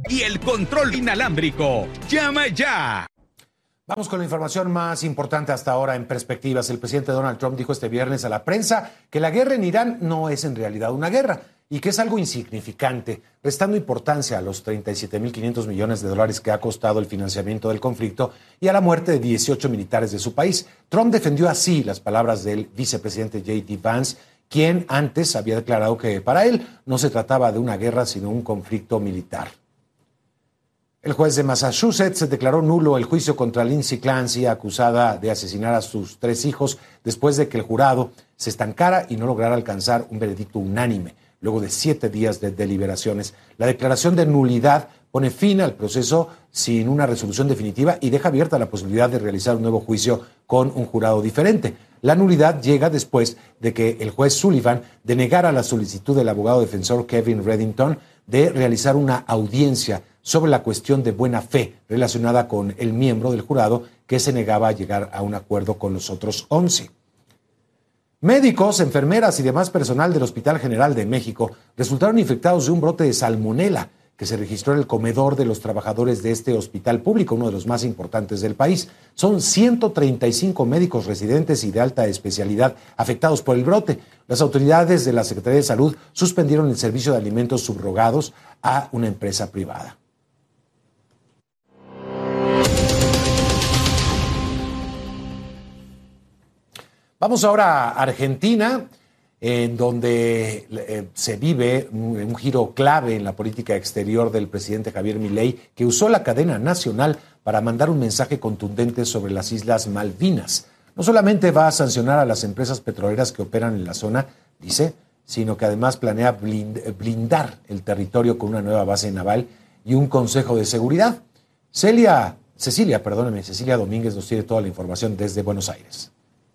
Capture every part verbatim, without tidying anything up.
y el control inalámbrico. ¡Llama ya! Vamos con la información más importante hasta ahora en perspectivas. El presidente Donald Trump dijo este viernes a la prensa que la guerra en Irán no es en realidad una guerra y que es algo insignificante, restando importancia a los treinta y siete mil quinientos millones de dólares que ha costado el financiamiento del conflicto y a la muerte de dieciocho militares de su país. Trump defendió así las palabras del vicepresidente J D Vance, quien antes había declarado que para él no se trataba de una guerra sino un conflicto militar. El juez de Massachusetts declaró nulo el juicio contra Lindsay Clancy, acusada de asesinar a sus tres hijos, después de que el jurado se estancara y no lograra alcanzar un veredicto unánime, luego de siete días de deliberaciones. La declaración de nulidad pone fin al proceso sin una resolución definitiva y deja abierta la posibilidad de realizar un nuevo juicio con un jurado diferente. La nulidad llega después de que el juez Sullivan denegara la solicitud del abogado defensor Kevin Reddington de realizar una audiencia sobre la cuestión de buena fe relacionada con el miembro del jurado que se negaba a llegar a un acuerdo con los otros once. Médicos, enfermeras y demás personal del Hospital General de México resultaron infectados de un brote de salmonela que se registró en el comedor de los trabajadores de este hospital público, uno de los más importantes del país. Son ciento treinta y cinco médicos residentes y de alta especialidad afectados por el brote. Las autoridades de la Secretaría de Salud suspendieron el servicio de alimentos subrogados a una empresa privada. Vamos ahora a Argentina, en donde eh, se vive un, un giro clave en la política exterior del presidente Javier Milei, que usó la cadena nacional para mandar un mensaje contundente sobre las Islas Malvinas. No solamente va a sancionar a las empresas petroleras que operan en la zona, dice, sino que además planea blind, blindar el territorio con una nueva base naval y un consejo de seguridad. Celia, Cecilia, perdóneme, Cecilia Domínguez nos tiene toda la información desde Buenos Aires.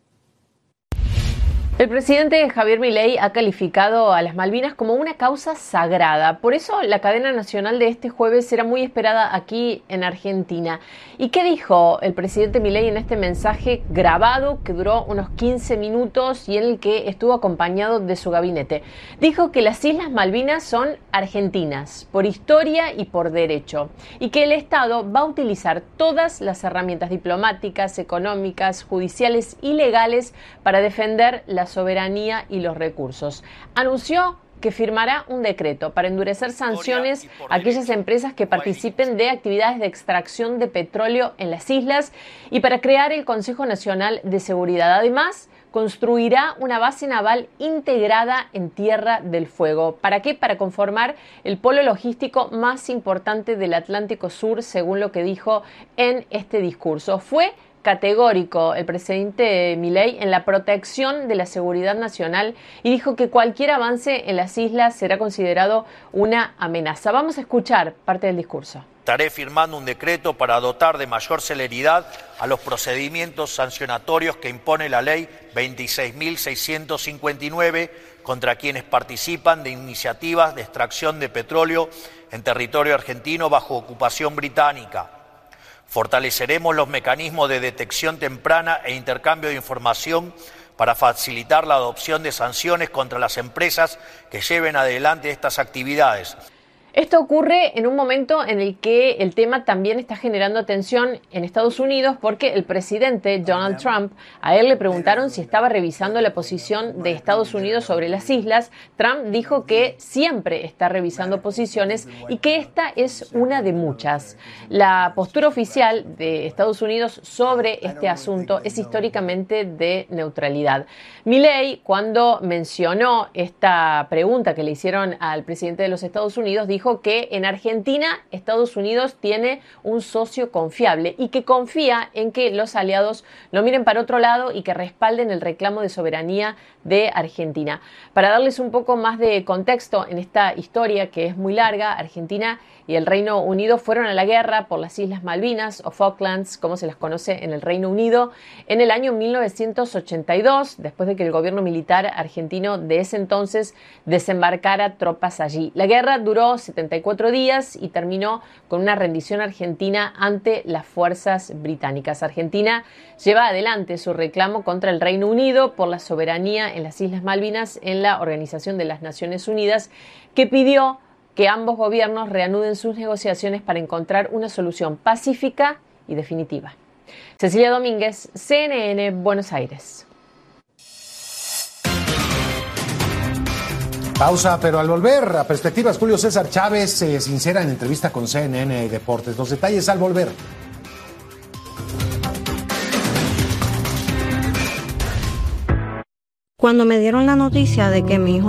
El presidente Javier Milei ha calificado a las Malvinas como una causa sagrada. Por eso la cadena nacional de este jueves será muy esperada aquí en Argentina. ¿Y qué dijo el presidente Milei en este mensaje grabado que duró unos quince minutos y en el que estuvo acompañado de su gabinete? Dijo que las Islas Malvinas son argentinas por historia y por derecho y que el Estado va a utilizar todas las herramientas diplomáticas, económicas, judiciales y legales para defender la soberanía y los recursos. Anunció que firmará un decreto para endurecer sanciones a aquellas empresas que participen de actividades de extracción de petróleo en las islas y para crear el Consejo Nacional de Seguridad. Además, construirá una base naval integrada en Tierra del Fuego. ¿Para qué? Para conformar el polo logístico más importante del Atlántico Sur, según lo que dijo en este discurso. Fue categórico el presidente Milei en la protección de la seguridad nacional y dijo que cualquier avance en las islas será considerado una amenaza. Vamos a escuchar parte del discurso. Estaré firmando un decreto para dotar de mayor celeridad a los procedimientos sancionatorios que impone la ley veintiséis mil seiscientos cincuenta y nueve contra quienes participan de iniciativas de extracción de petróleo en territorio argentino bajo ocupación británica. Fortaleceremos los mecanismos de detección temprana e intercambio de información para facilitar la adopción de sanciones contra las empresas que lleven adelante estas actividades. Esto ocurre en un momento en el que el tema también está generando tensión en Estados Unidos porque el presidente Donald Trump, a él le preguntaron si estaba revisando la posición de Estados Unidos sobre las islas. Trump dijo que siempre está revisando posiciones y que esta es una de muchas. La postura oficial de Estados Unidos sobre este asunto es históricamente de neutralidad. Milei, cuando mencionó esta pregunta que le hicieron al presidente de los Estados Unidos, dijo dijo que en Argentina Estados Unidos tiene un socio confiable y que confía en que los aliados no miren para otro lado y que respalden el reclamo de soberanía de Argentina. Para darles un poco más de contexto en esta historia que es muy larga, Argentina y el Reino Unido fueron a la guerra por las Islas Malvinas o Falklands, como se las conoce en el Reino Unido, en el año mil novecientos ochenta y dos, después de que el gobierno militar argentino de ese entonces desembarcara tropas allí. La guerra duró setenta y cuatro días y terminó con una rendición argentina ante las fuerzas británicas. Argentina lleva adelante su reclamo contra el Reino Unido por la soberanía en las Islas Malvinas en la Organización de las Naciones Unidas, que pidió que ambos gobiernos reanuden sus negociaciones para encontrar una solución pacífica y definitiva. Cecilia Domínguez, C N N, Buenos Aires. Pausa, pero al volver a Perspectivas, Julio César Chávez se eh, sincera en entrevista con C N N Deportes. Los detalles al volver. Cuando me dieron la noticia de que mi hijo